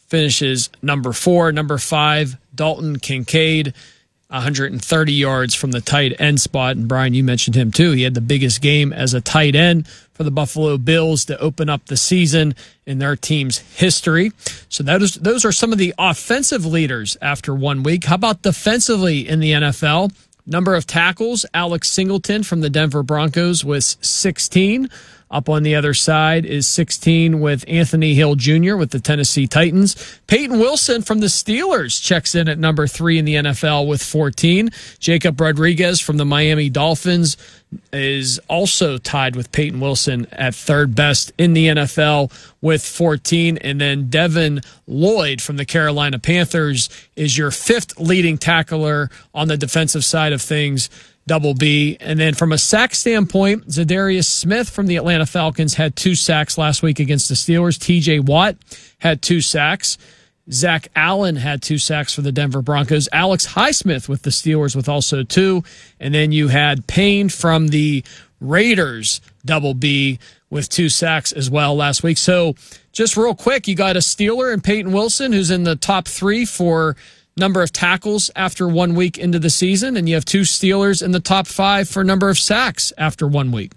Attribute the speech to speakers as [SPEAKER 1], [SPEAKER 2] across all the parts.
[SPEAKER 1] finishes number 4. Number 5, Dalton Kincaid, 130 yards from the tight end spot. And Brian, you mentioned him too. He had the biggest game as a tight end for the Buffalo Bills to open up the season in their team's history. So those are some of the offensive leaders after 1 week. How about defensively in the NFL? Number of tackles, Alex Singleton from the Denver Broncos was 16. Up on the other side is 16 with Anthony Hill Jr. with the Tennessee Titans. Peyton Wilson from the Steelers checks in at number 3 in the NFL with 14. Jacob Rodriguez from the Miami Dolphins is also tied with Peyton Wilson at third best in the NFL with 14. And then Devin Lloyd from the Carolina Panthers is your 5th leading tackler on the defensive side of things, double B. And then from a sack standpoint, Zadarius Smith from the Atlanta Falcons had 2 sacks last week against the Steelers. TJ Watt had 2 sacks. Zach Allen had 2 sacks for the Denver Broncos. Alex Highsmith with the Steelers with also 2. And then you had Payne from the Raiders, double B, with 2 sacks as well last week. So just real quick, you got a Steeler and Peyton Wilson, who's in the top 3 for number of tackles after 1 week into the season, and you have 2 Steelers in the top 5 for number of sacks after 1 week.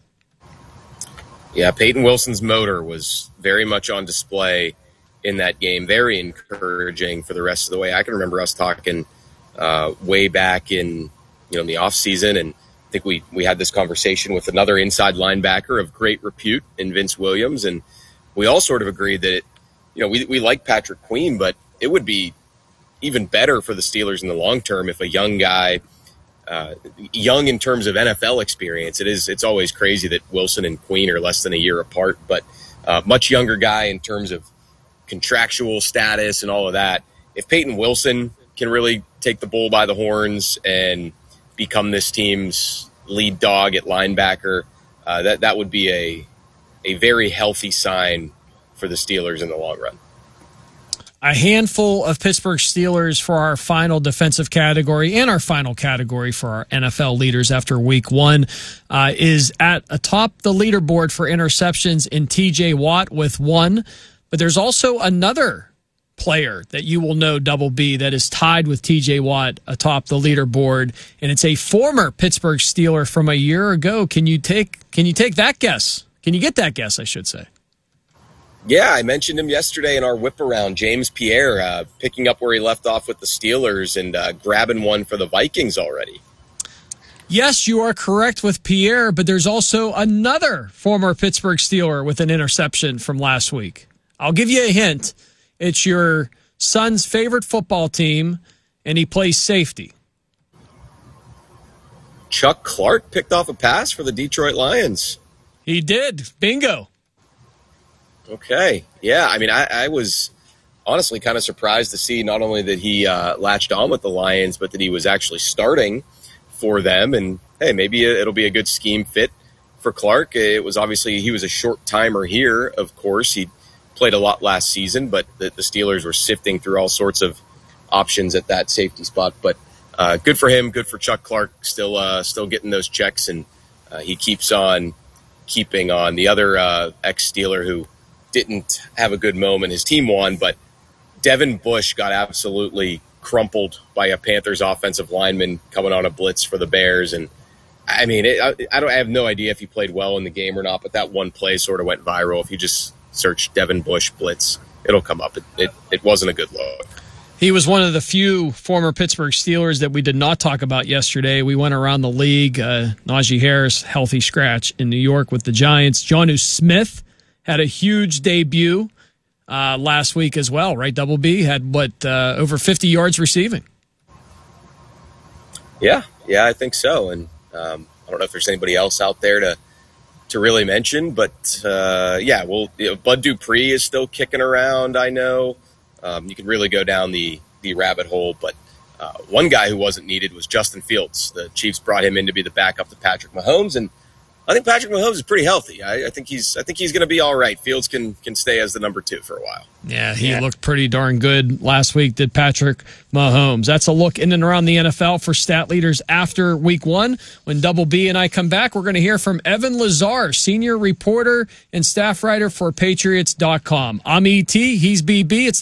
[SPEAKER 2] Yeah, Peyton Wilson's motor was very much on display in that game. Very encouraging for the rest of the way. I can remember us talking way back in the offseason, and I think we had this conversation with another inside linebacker of great repute in Vince Williams, and we all sort of agreed that we like Patrick Queen, but it would be even better for the Steelers in the long term if a young guy, young in terms of NFL experience. It's always crazy that Wilson and Queen are less than a year apart, but much younger guy in terms of contractual status and all of that. If Peyton Wilson can really take the bull by the horns and become this team's lead dog at linebacker, that would be a very healthy sign for the Steelers in the long run.
[SPEAKER 1] A handful of Pittsburgh Steelers for our final defensive category and our final category for our NFL leaders after week 1 is at atop the leaderboard for interceptions in TJ Watt with 1. But there's also another player that you will know, double B, that is tied with TJ Watt atop the leaderboard, and it's a former Pittsburgh Steeler from a year ago. Can you take that guess? Can you get that guess, I should say?
[SPEAKER 2] Yeah, I mentioned him yesterday in our whip around, James Pierre, picking up where he left off with the Steelers and grabbing one for the Vikings already.
[SPEAKER 1] Yes, you are correct with Pierre, but there's also another former Pittsburgh Steeler with an interception from last week. I'll give you a hint. It's your son's favorite football team, and he plays safety.
[SPEAKER 2] Chuck Clark picked off a pass for the Detroit Lions.
[SPEAKER 1] He did. Bingo.
[SPEAKER 2] Okay. Yeah, I mean, I was honestly kind of surprised to see not only that he latched on with the Lions, but that he was actually starting for them. And, hey, maybe it'll be a good scheme fit for Clark. It was obviously he was a short timer here, of course. He played a lot last season, but the Steelers were sifting through all sorts of options at that safety spot. But good for him, good for Chuck Clark, still getting those checks, and he keeps on keeping on. The other ex-Steeler who didn't have a good moment, his team won, but Devin Bush got absolutely crumpled by a Panthers offensive lineman coming on a blitz for the Bears. And I mean, I have no idea if he played well in the game or not, but that one play sort of went viral. If you just search Devin Bush blitz, it'll come up. It wasn't a good look.
[SPEAKER 1] He was one of the few former Pittsburgh Steelers that we did not talk about yesterday. We went around the league. Najee Harris, healthy scratch in New York with the Giants. Jonnu Smith had a huge debut last week as well, right? Double B had, over 50 yards receiving?
[SPEAKER 2] Yeah, I think so. And I don't know if there's anybody else out there to really mention, but Bud Dupree is still kicking around, I know. You can really go down the rabbit hole, but one guy who wasn't needed was Justin Fields. The Chiefs brought him in to be the backup to Patrick Mahomes, and I think Patrick Mahomes is pretty healthy. I think he's going to be all right. Fields can stay as the number 2 for a while.
[SPEAKER 1] Yeah, he looked pretty darn good last week, did Patrick Mahomes. That's a look in and around the NFL for stat leaders after week 1. When Double B and I come back, we're going to hear from Evan Lazar, senior reporter and staff writer for Patriots.com. I'm ET, he's BB. It's